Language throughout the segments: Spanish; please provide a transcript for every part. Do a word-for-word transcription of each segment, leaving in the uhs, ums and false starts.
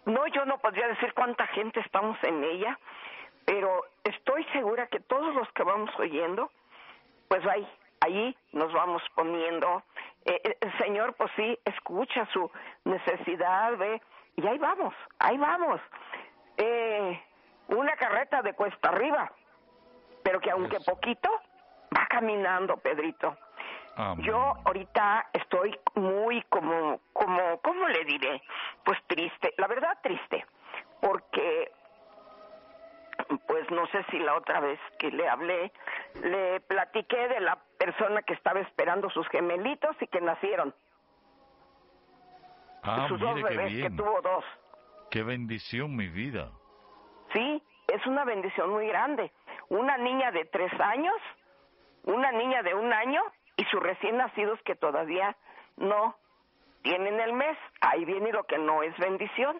no, yo no podría decir cuánta gente estamos en ella, pero estoy segura que todos los que vamos oyendo, pues ahí, allí nos vamos poniendo. Eh, el Señor, pues sí, escucha su necesidad, ve, y ahí vamos, ahí vamos. Eh, una carreta de cuesta arriba, pero que aunque Eso. poquito, va caminando, Pedrito. Amén. Yo ahorita estoy muy como, como, ¿cómo le diré? Pues triste, la verdad triste, porque, pues no sé si la otra vez que le hablé, le platiqué de la persona que estaba esperando sus gemelitos y que nacieron. Ah, sus mire dos qué bebés, que bien. tuvo dos. Qué bendición, mi vida. Sí, es una bendición muy grande. Una niña de tres años, una niña de un año y sus recién nacidos que todavía no tienen el mes. Ahí viene lo que no es bendición.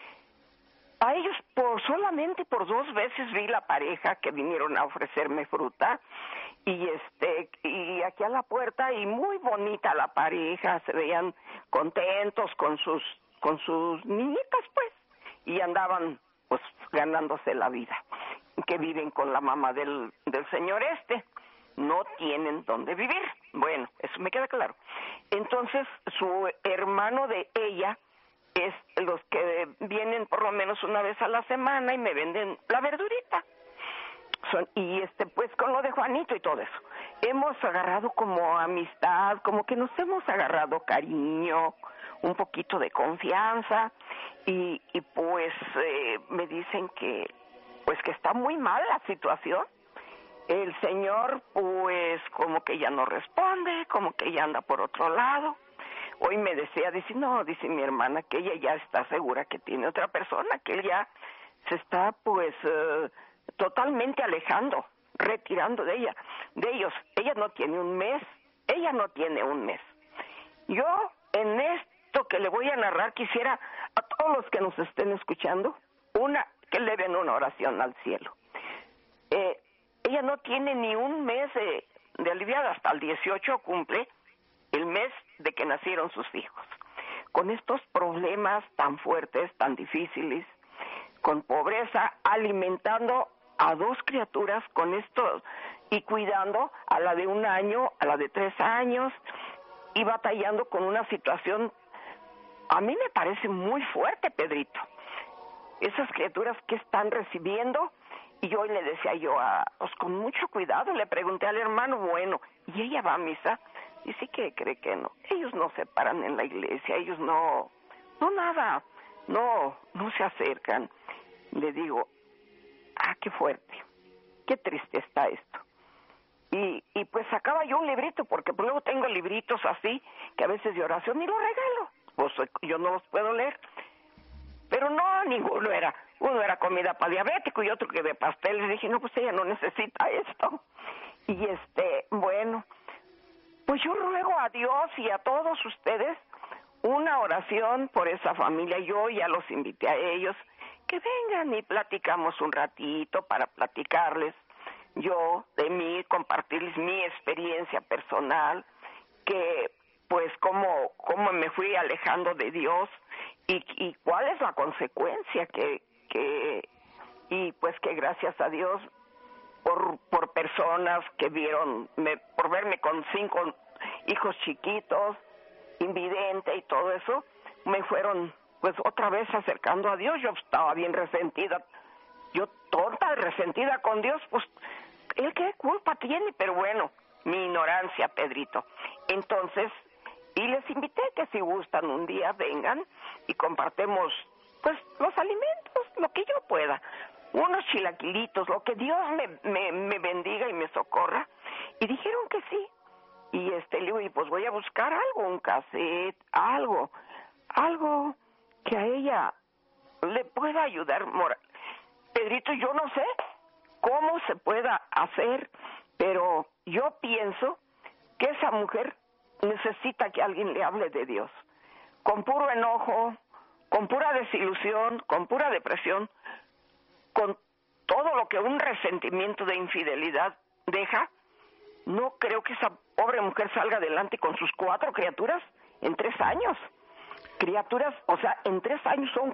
A ellos por solamente por dos veces vi la pareja que vinieron a ofrecerme fruta y este y aquí a la puerta y muy bonita la pareja, se veían contentos con sus con sus niñitas pues y andaban pues ganándose la vida, que viven con la mamá del del señor este. No tienen dónde vivir. Bueno, eso me queda claro. Entonces, su hermano de ella es los que vienen por lo menos una vez a la semana y me venden la verdurita. Son, y este pues con lo de Juanito y todo eso. Hemos agarrado como amistad, como que nos hemos agarrado cariño, un poquito de confianza y, y pues eh, me dicen que pues que está muy mal la situación. El señor, pues, como que ya no responde, como que ya anda por otro lado. Hoy me decía, dice, no, dice mi hermana, que ella ya está segura que tiene otra persona, que él ya se está, pues, uh, totalmente alejando, retirando de ella, de ellos. Ella no tiene un mes, ella no tiene un mes. Yo, en esto que le voy a narrar, quisiera a todos los que nos estén escuchando, una, que le den una oración al cielo. Eh, Ella no tiene ni un mes de, de aliviada, hasta el dieciocho cumple el mes de que nacieron sus hijos. Con estos problemas tan fuertes, tan difíciles, con pobreza, alimentando a dos criaturas con esto y cuidando a la de un año, a la de tres años y batallando con una situación, a mí me parece muy fuerte, Pedrito. Esas criaturas que están recibiendo. Y yo le decía yo, a, pues con mucho cuidado, le pregunté al hermano, bueno, ¿y ella va a misa? Y sí que cree que no. Ellos no se paran en la iglesia, ellos no, no nada, no, no se acercan. Le digo, ah, qué fuerte, qué triste está esto. Y, y pues sacaba yo un librito, porque pues luego tengo libritos así, que a veces de oración, y los regalo. Pues yo no los puedo leer. Pero no, ninguno era. Uno era comida para diabético y otro que de pastel. Y dije, no, pues ella no necesita esto. Y este, bueno, pues yo ruego a Dios y a todos ustedes una oración por esa familia. Yo ya los invité a ellos, que vengan y platicamos un ratito para platicarles yo de mí, compartirles mi experiencia personal, que pues cómo, cómo me fui alejando de Dios y, y cuál es la consecuencia que, que y pues que gracias a Dios por por personas que vieron me, por verme con cinco hijos chiquitos, invidente y todo eso, me fueron pues otra vez acercando a Dios. Yo estaba bien resentida, yo tonta, resentida con Dios, pues él qué culpa tiene, pero bueno, mi ignorancia, Pedrito. Entonces, y les invité que si gustan un día vengan y compartemos pues los alimentos, lo que yo pueda, unos chilaquilitos, lo que Dios me, me, me bendiga y me socorra. Y dijeron que sí. Y este, le digo, y pues voy a buscar algo, un cassette, algo, algo que a ella le pueda ayudar moral. Pedrito, yo no sé cómo se pueda hacer, pero yo pienso que esa mujer necesita que alguien le hable de Dios. Con puro enojo, con pura desilusión, con pura depresión, con todo lo que un resentimiento de infidelidad deja, no creo que esa pobre mujer salga adelante con sus cuatro criaturas en tres años. Criaturas, o sea, en tres años son